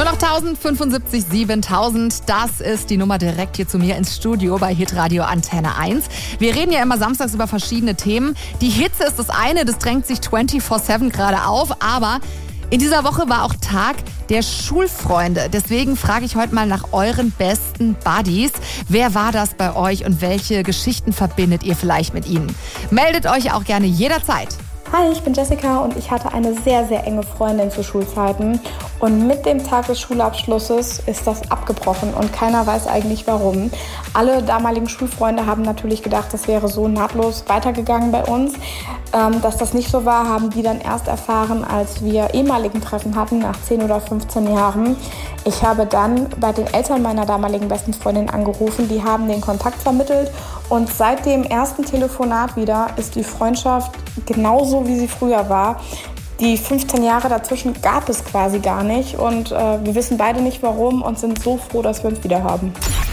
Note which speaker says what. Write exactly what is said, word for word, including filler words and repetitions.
Speaker 1: null acht tausend fünfundsiebzig siebentausend, das ist die Nummer direkt hier zu mir ins Studio bei Hitradio Antenne eins. Wir reden ja immer samstags über verschiedene Themen. Die Hitze ist das eine, das drängt sich vierundzwanzig sieben gerade auf, aber in dieser Woche war auch Tag der Schulfreunde. Deswegen frage ich heute mal nach euren besten Buddies. Wer war das bei euch und welche Geschichten verbindet ihr vielleicht mit ihnen? Meldet euch auch gerne jederzeit.
Speaker 2: Hi, ich bin Jessica und ich hatte eine sehr, sehr enge Freundin zu Schulzeiten. Und mit dem Tag des Schulabschlusses ist das abgebrochen und keiner weiß eigentlich warum. Alle damaligen Schulfreunde haben natürlich gedacht, das wäre so nahtlos weitergegangen bei uns. Ähm, dass das nicht so war, haben die dann erst erfahren, als wir ehemaligen Treffen hatten, nach zehn oder fünfzehn Jahren. Ich habe dann bei den Eltern meiner damaligen besten Freundin angerufen, die haben den Kontakt vermittelt und seit dem ersten Telefonat wieder ist die Freundschaft genauso, wie sie früher war. Die fünfzehn Jahre dazwischen gab es quasi gar nicht und äh, wir wissen beide nicht warum und sind so froh, dass wir uns wieder haben.